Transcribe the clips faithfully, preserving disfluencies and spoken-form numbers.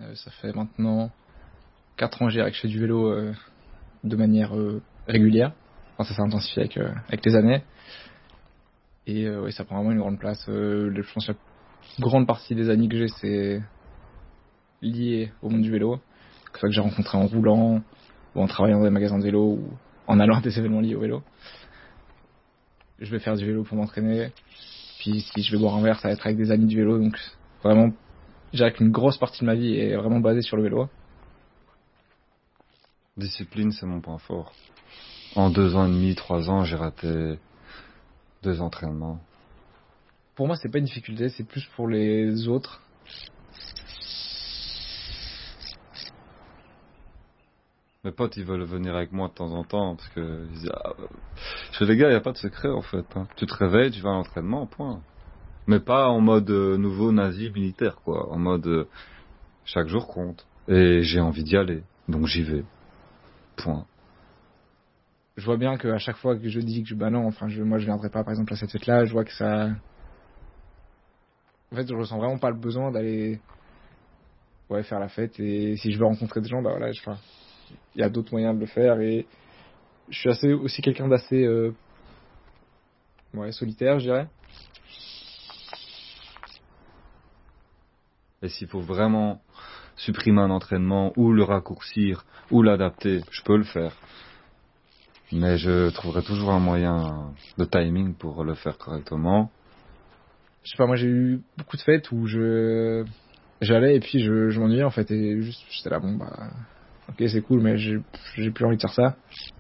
Euh, ça fait maintenant quatre ans que je dirais que je fais du vélo euh, de manière euh, régulière. Enfin, ça s'est intensifié avec, euh, avec les années. Et euh, ouais, ça prend vraiment une grande place. Euh, je pense que la grande partie des amis que j'ai, c'est lié au monde du vélo. Que ce soit que j'ai rencontré en roulant, ou en travaillant dans des magasins de vélo, ou en allant à des événements liés au vélo. Je vais faire du vélo pour m'entraîner. Puis si je vais boire un verre, ça va être avec des amis du vélo. Donc vraiment, je dirais qu'une grosse partie de ma vie est vraiment basée sur le vélo. Discipline, c'est mon point fort. En deux ans et demi, trois ans, j'ai raté deux entraînements. Pour moi, c'est pas une difficulté, c'est plus pour les autres. Mes potes, ils veulent venir avec moi de temps en temps parce que ils disent, ah, chez les gars, il n'y a pas de secret en fait. Hein. Tu te réveilles, tu vas à l'entraînement, point. Mais pas en mode euh, nouveau nazi militaire, quoi. En mode euh, chaque jour compte. Et j'ai envie d'y aller, donc j'y vais. Point. Je vois bien qu'à chaque fois que je dis que je, bah non, enfin, je, moi je viendrai pas par exemple à cette fête-là, je vois que ça. En fait, je ressens vraiment pas le besoin d'aller ouais, faire la fête. Et si je veux rencontrer des gens, bah voilà, je, enfin, il y a d'autres moyens de le faire. Et je suis assez, aussi quelqu'un d'assez euh, ouais, solitaire, je dirais. Et s'il faut vraiment supprimer un entraînement ou le raccourcir ou l'adapter, je peux le faire. Mais je trouverai toujours un moyen de timing pour le faire correctement. Je sais pas, moi j'ai eu beaucoup de fêtes où je j'allais et puis je, je m'ennuyais en fait. Et juste, j'étais là, bon bah, ok, c'est cool, mais j'ai, j'ai plus envie de faire ça.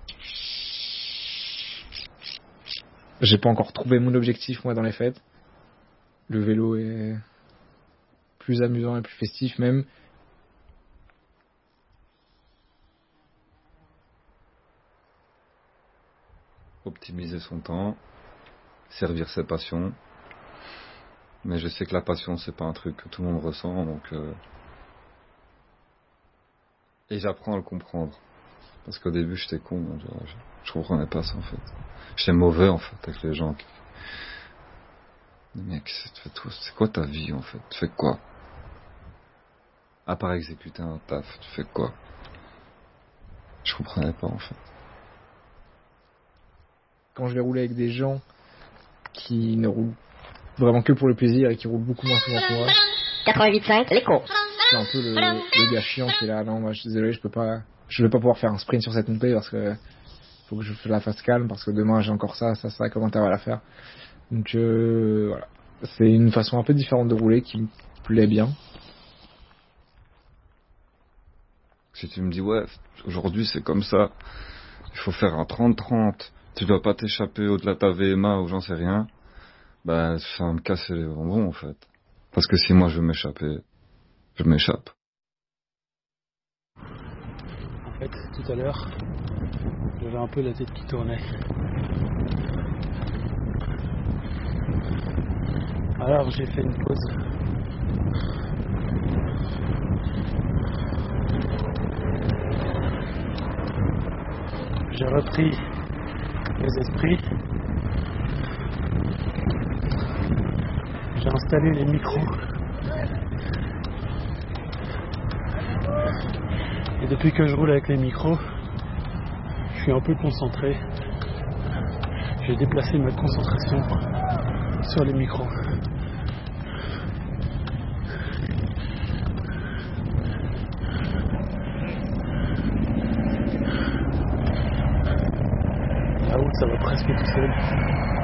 J'ai pas encore trouvé mon objectif, moi, dans les fêtes. Le vélo est plus amusant et plus festif, même. Optimiser son temps, servir ses passions. Mais je sais que la passion, c'est pas un truc que tout le monde ressent, donc... Euh... Et j'apprends à le comprendre. Parce qu'au début, j'étais con, donc je, je comprenais pas ça, en fait. J'étais mauvais, en fait, avec les gens. Qui... Mec, c'est quoi ta vie, en fait? Tu fais quoi? À part exécuter un taf, tu fais quoi? Je comprenais pas, en fait. Quand je vais rouler avec des gens qui ne roulent vraiment que pour le plaisir et qui roulent beaucoup moins souvent que moi... quatre-vingt-huit virgule cinq, l'écho. C'est un peu le, le gars chiant qui est là, non, moi je suis désolé, je peux pas... Je vais pas pouvoir faire un sprint sur cette montée parce que... Faut que je la fasse calme parce que demain j'ai encore ça, ça, ça, comment t'as à la faire. Donc euh, voilà. C'est une façon un peu différente de rouler qui me plaît bien. Si tu me dis, ouais, aujourd'hui c'est comme ça, il faut faire un trente trente, tu dois pas t'échapper au-delà de ta V M A ou j'en sais rien, ben ça va me casser les bonbons en fait. Parce que si moi je veux m'échapper, je m'échappe. En fait, tout à l'heure, j'avais un peu la tête qui tournait. Alors j'ai fait une pause. J'ai repris mes esprits. J'ai installé les micros. Et depuis que je roule avec les micros, je suis un peu concentré. J'ai déplacé ma concentration sur les micros. La route, ça va presque tout seul.